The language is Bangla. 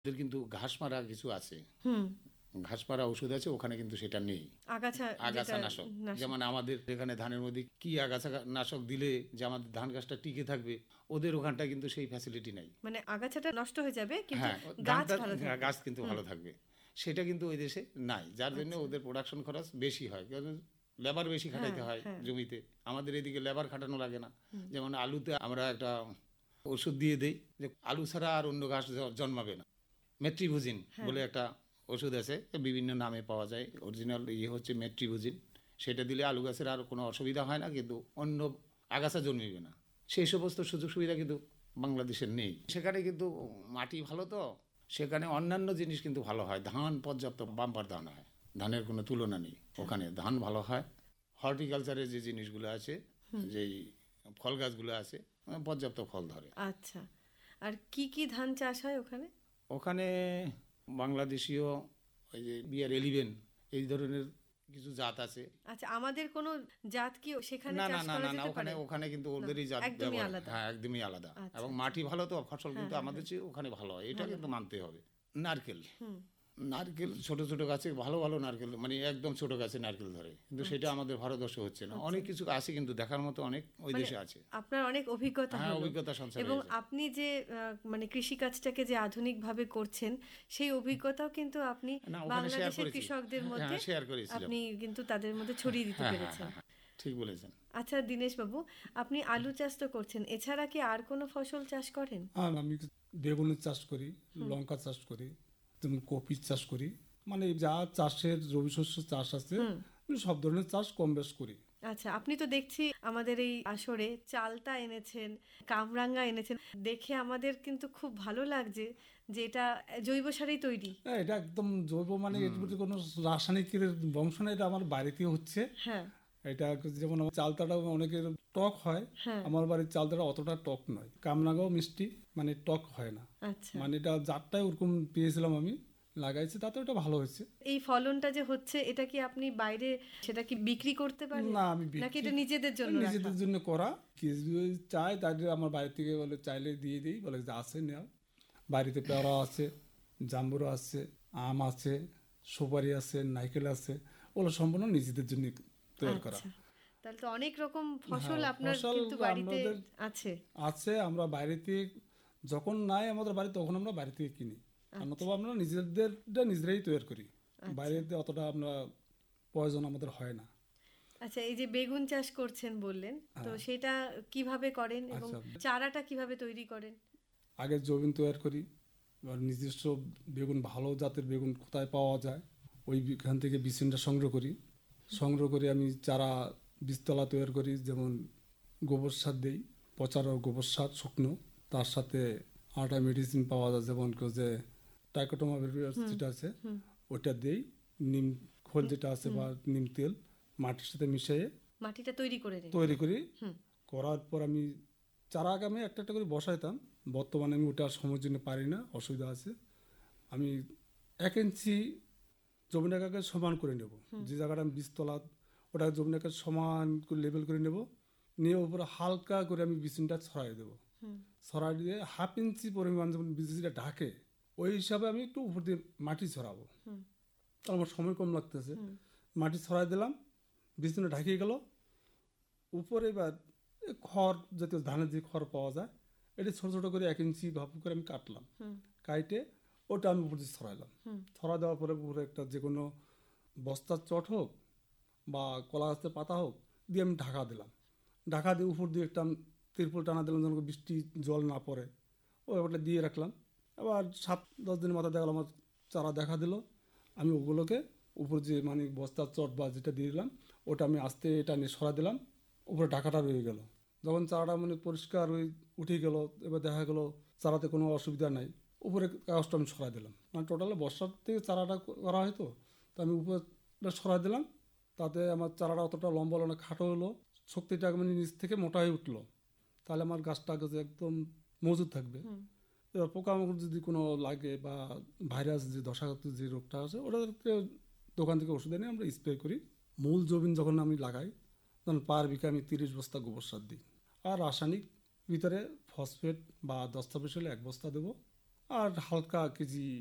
এদের কিন্তু ঘাস মারা কিছু আছে, হুম, ঘাস মারা ওষুধ আছে, ওখানে কিন্তু সেটা নেই। আগাছা আগাছা যেটা নাশক, নাশক। যেমন আমাদের এখানে ধানের মধ্যে কি আগাছা নাশক দিলে যে আমাদের ধান গাছটা টিকে থাকবে, ওদের ওখানটা কিন্তু সেই ফ্যাসিলিটি নাই। মানে আগাছাটা নষ্ট হয়ে যাবে কিন্তু হ্যাঁ, গাছ ধানটা ভালো থাকবে। গাছ কিন্তু ভালো থাকবে, সেটা কিন্তু ওই দেশে নাই, যার জন্য আচ্ছা। ওদের প্রোডাকশন খরচ বেশি হয়, কারণ লেবার বেশি খাটাইতে হ্যাঁ, হয় হ্যাঁ। জমিতে। আমাদের এদিকে লেবার খাটানো লাগে না। যেমন আলুতে আমরা একটা ওষুধ দিয়ে দেই যে আলু ছাড়া আর অন্য ঘাস জন্মাবে না, মেট্রিবুজিন হ্যাঁ। বলে একটা ওষুধ আছে, বিভিন্ন নামে পাওয়া যায়, অরিজিনাল হচ্ছে মেট্রিবুজিন। সেটা দিলে আলু গাছের আর কোনো অসুবিধা হয় না, কিন্তু অন্য আগাছা জন্মিবে না। সেই সমস্ত সুযোগ সুবিধা কিন্তু বাংলাদেশের নেই। সেখানে কিন্তু মাটি ভালো, তো সেখানে অন্যান্য জিনিস কিন্তু ভালো হয়। ধান পর্যাপ্ত বাম্পার ধান হয়, ধানের কোনো তুলনা নেই, ওখানে ধান ভালো হয়। হর্টিকালচারের যে জিনিসগুলো আছে, যেই ফল গাছগুলো আছে, পর্যাপ্ত ফল ধরে। আচ্ছা, আর কি কি ধান চাষ হয় ওখানে? ওখানে বাংলাদেশীয় ওই যে BR11 এই ধরনের কিছু জাত আছে। আচ্ছা, আমাদের কোনো জাত কি সেখানে না না চাষ না করা না না, যেতে ওখানে পারে? ওখানে কিন্তু না, ওদেরই জাত একদমই ব্যবহার। আলাদা। হ্যাঁ, একদমই আলাদা। আচ্ছা, এবং আচ্ছা। মাটি ভালো, তো ফসল কিন্তু হ্যাঁ, আমাদের হ্যাঁ, চেয়ে ওখানে ভালো হয়, এটা ভালো কিন্তু হয়। মানতে হবে। নারকেল, হুম। নারকেল ছোট ছোট গাছে ভালো ভালো নারকেল, মানে একদম ছোট গাছে নারকেল ধরে, কিন্তু সেটা আমাদের ভারতবর্ষে হচ্ছে না। অনেক কিছু আছে কিন্তু দেখার মতো, অনেক ওই মানে দেশে আছে। আপনার অনেক অভিজ্ঞতা হ্যাঁ, হলো। অভিজ্ঞতা সঞ্চার এবং হয়েছে। আপনি যে মানে কৃষিকাজটাকে যে আধুনিকভাবে করছেন, সেই অভিজ্ঞতাও কিন্তু আপনি না, ওখানে শেয়ার বাংলাদেশের করেছি। কৃষকদের হ্যাঁ, মধ্যে শেয়ার করেছিলাম। আপনি কিন্তু তাদের মধ্যে ছড়িয়ে দিতে হ্যাঁ হ্যাঁ পেরেছেন। হ্যাঁ হ্যাঁ, ঠিক বলেছেন। আচ্ছা দীনেশ বাবু, আপনি আলু চাষ তো করছেন, এছাড়া কি আর কোনো ফসল চাষ করেন? আর আমি বেগুনের চাষ করি, লঙ্কা চাষ করি, যেমন কপি চাষ করি, মানে যা চাষের রবি শস্য চাষ আছে আমি সব ধরনের চাষ কম বেশ করি। আচ্ছা, আপনি তো দেখছি আমাদের এই আসরে চালতা এনেছেন, কামরাঙ্গা এনেছেন, দেখে আমাদের কিন্তু খুব ভালো লাগছে যে এটা জৈব সারেই তৈরি। হ্যাঁ, এটা একদম জৈব, মানে এর প্রতি কোনো রাসায়নিকের বংশ নেই, এটা আমার বাড়িতে হচ্ছে। হ্যাঁ, এটা যেমন আমার চালতাটা অনেকের টক হয়, হ্যাঁ। আমার বাড়ির চালতাটা অতটা টক নয়, কামরাঙাও মিষ্টি, মানে টক হয় না। আচ্ছা, মানে এটা জাতটাই ওরকম পেয়েছিলাম আমি, লাগাইছি, তাতে ওটা ভালো হয়েছে। এই ফলনটা যে হচ্ছে এটা কি আপনি বাইরে সেটা কি বিক্রি করতে পারেন, না, আমি নাকি এটা নিজেদের জন্য নিজেদের রাখা? জন্য করা। কেউ যদি চায় তাদের আমার বাড়ি থেকে বলে চাইলে দিয়ে দিই, বলে যে আছে নেওয়া। বাড়িতে পেয়ারা আছে, জাম্বুরা আছে, আম আছে, সুপারি আছে, নারকেল আছে, ওগুলো সম্পূর্ণ নিজেদের জন্য তৈরি করা। আচ্ছা, তাহলে তো অনেক রকম ফসল হ্যাঁ, আপনার ফসল কিন্তু বাড়িতে আমাদের আছে। আছে। আমরা বাড়িতে যখন নাই আমাদের বাড়ি, তখন আমরা বাড়ি থেকে কিনি, আর নতুবা আমরা নিজেদেরটা নিজেরাই তৈরি করি। বাইরেতে অতটা আমরা প্রয়োজন আমাদের হয় না। আচ্ছা, এই যে বেগুন চাষ করছেন বললেন, তো সেটা কিভাবে করেন এবং আচ্ছা। চারাটা কিভাবে তৈরি করেন? আগে জমিন তৈরি করি, এবার নিজস্ব বেগুন, ভালো জাতের বেগুন কোথায় পাওয়া যায় ওইখান থেকে বিচুনটা সংগ্রহ করে আমি চারা বীজতলা তৈরি করি। যেমন গোবর সার দিই, পচার গোবর সার শুকনো, তার সাথে আটা মেডিসিন পাওয়া যায়, যেমন যে টাইকোটোমা যেটা আছে ওইটা দিই, নিম খোল যেটা আছে বা নিম তেল মাটির সাথে মিশিয়ে মাটিটা তৈরি করে নিন। তৈরি করি। করার পর আমি চারা আগে আমি একটা একটা করে বসাইতাম, বর্তমানে আমি ওটা সময়ের জন্য পারি না, অসুবিধা আছে। আমি 1 ইঞ্চি জমিটাকে সমান করে নেব, যে জায়গাটা আমি বীজতলা ওটা জমিটাকে সমান করে লেবেল করে নেব, নিয়ে উপরে হালকা করে আমি বিচুনটা ছড়াই দেবো। ছড়াই দিয়ে 1/2 ইঞ্চি পরিমাণ যখন বিচুনটা ঢাকে, ওই হিসাবে আমি একটু উপর দিয়ে মাটি ছড়াবো। তো আমার সময় কম লাগতেছে, মাটি ছড়াই দিলাম, বিচুনটা ঢাকিয়ে গেল। উপরে এবার খড় জাতীয় ধানের যে খড় পাওয়া যায়, এটা ছোট ছোট করে 1 ইঞ্চি ভাব করে আমি কাটলাম, কাইটে ওটা আমি উপরে ছড়াইলাম। ছড়া দেওয়ার পরে উপরে একটা যে কোনো বস্তার চট হোক বা কলা গাছের পাতা হোক দিয়ে আমি ঢাকা দিলাম। ঢাকা দিয়ে উপর দিয়ে একটা তিরপল টানা দিলাম যেন বৃষ্টি জল না পড়ে, ওটা দিয়ে রাখলাম। আবার 7-10 দিনের মাথায় দেখালাম আমার চারা দেখা দিল, আমি ওগুলোকে উপর যে মানে বস্তার চট বা যেটা দিয়ে দিলাম ওটা আমি আস্তে এটা নিয়ে সরা দিলাম, উপরে ঢাকাটা রয়ে গেল। যখন চারাটা মানে পরিষ্কার হয়ে উঠে গেল, এবার দেখা গেল চারাতে কোনো অসুবিধা নাই, উপরে কাগজটা আমি সরাই দিলাম। মানে টোটালে বর্ষার থেকে চারাটা করা হয়তো, তো আমি উপরটা সরাই দিলাম, তাতে আমার চারাটা অতটা লম্বা হলো না, খাটো হলো, শক্তিটা মানে নিচ থেকে মোটা হয়ে উঠলো, তাহলে আমার গাছটা একদম মজুদ থাকবে। এবার পোকামাকড় যদি কোনো লাগে বা ভাইরাস যে দশাগত যে রোগটা আছে, ওটাকে দোকান থেকে ওষুধ এনে আমরা স্প্রে করি। মূল জমিন যখন আমি লাগাই তখন পার বিঘা আমি 30 বস্তা গোবর সার দিই, আর রাসায়নিক ভিতরে ফসফেট বা 10 ছাব্বিশ হলে 1 বস্তা দেবো, আর হালকা কেজি